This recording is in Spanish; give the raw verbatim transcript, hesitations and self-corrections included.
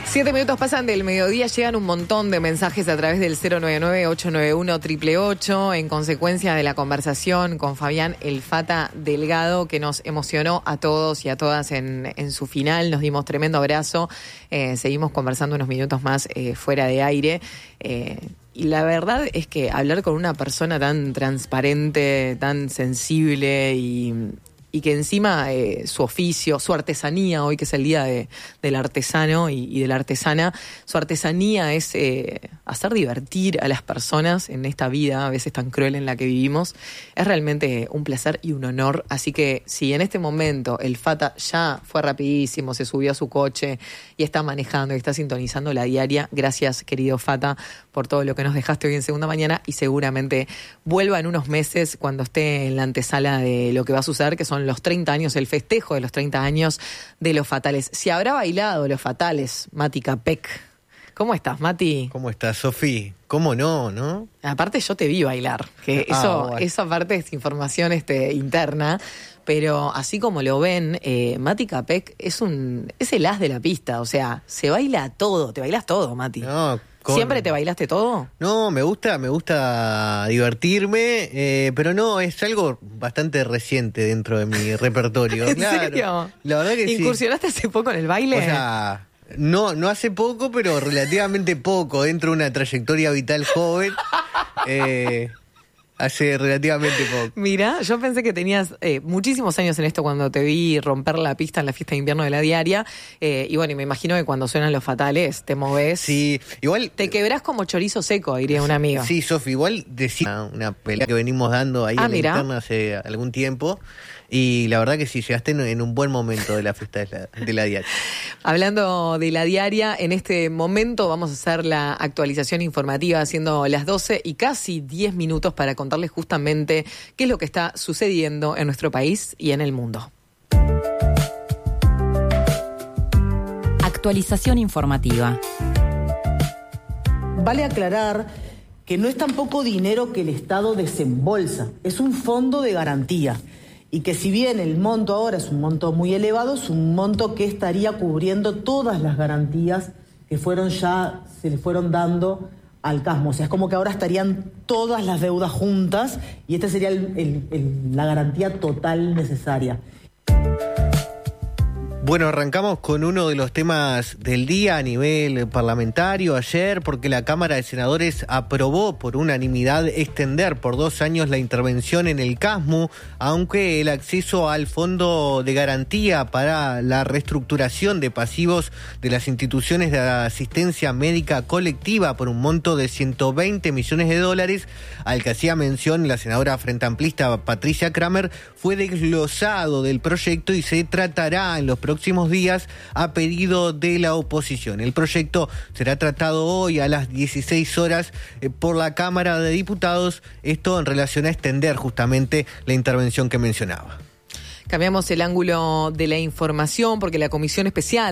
Siete minutos pasan del mediodía, llegan un montón de mensajes a través del cero nueve nueve, ocho nueve uno, ocho ocho ocho en consecuencia de la conversación con Fabián El Fata Delgado, que nos emocionó a todos y a todas en, en su final. Nos dimos tremendo abrazo, eh, seguimos conversando unos minutos más eh, fuera de aire. Eh, y la verdad es que hablar con una persona tan transparente, tan sensible y... y que encima eh, su oficio, su artesanía, hoy que es el día de, del artesano y, y de la artesana, su artesanía es eh, hacer divertir a las personas en esta vida a veces tan cruel en la que vivimos. Es realmente un placer y un honor, así que si en este momento el Fata ya fue rapidísimo, se subió a su coche y está manejando y está sintonizando la diaria, gracias querido Fata por todo lo que nos dejaste hoy en Segunda Mañana, y seguramente vuelva en unos meses cuando esté en la antesala de lo que va a suceder, que son los treinta años, el festejo de los treinta años de Los Fatales. Si habrá bailado Los Fatales, Mati Capek. ¿Cómo estás, Mati? ¿Cómo estás, Sofi? ¿Cómo no, no? Aparte yo te vi bailar, que Ah, eso, bueno. eso aparte es información este, interna, pero así como lo ven, eh, Mati Capek es un es el as de la pista, o sea, se baila todo, te bailas todo, Mati. No, con- ¿Siempre te bailaste todo? No, me gusta, me gusta divertirme, eh, pero no, es algo bastante reciente dentro de mi repertorio. ¿En Claro. serio? La verdad que sí. ¿Incursionaste hace poco en el baile? O sea, no, no hace poco, pero relativamente poco, dentro de una trayectoria vital joven. eh, hace relativamente poco. Mira, yo pensé que tenías eh, muchísimos años en esto cuando te vi romper la pista en la fiesta de invierno de la diaria. Eh, y bueno, y me imagino que cuando suenan Los Fatales te movés. Sí, igual... Te quebrás como chorizo seco, diría una amiga. Sí, Sofi, igual decía una pelea que venimos dando ahí Ah, en la mira. interna hace algún tiempo. Y la verdad que sí, llegaste en, en un buen momento de la fiesta de la, de la diaria. Hablando de la diaria, en este momento vamos a hacer la actualización informativa haciendo las doce y casi diez minutos para contarles justamente qué es lo que está sucediendo en nuestro país y en el mundo. Actualización informativa. Vale aclarar que no es tampoco dinero que el Estado desembolsa, es un fondo de garantía. Y que si bien el monto ahora es un monto muy elevado, es un monto que estaría cubriendo todas las garantías que fueron ya, se le fueron dando al Casmo. O sea, es como que ahora estarían todas las deudas juntas y esta sería el, el, el, la garantía total necesaria. Bueno, arrancamos con uno de los temas del día a nivel parlamentario ayer, porque la Cámara de Senadores aprobó por unanimidad extender por dos años la intervención en el Casmu, aunque el acceso al Fondo de Garantía para la reestructuración de pasivos de las instituciones de asistencia médica colectiva por un monto de ciento veinte millones de dólares, al que hacía mención la senadora frente amplista Patricia Kramer, fue desglosado del proyecto y se tratará en los próximos días a pedido de la oposición. El proyecto será tratado hoy a las dieciséis horas eh, por la Cámara de Diputados, esto en relación a extender justamente la intervención que mencionaba. Cambiamos el ángulo de la información porque la Comisión Especial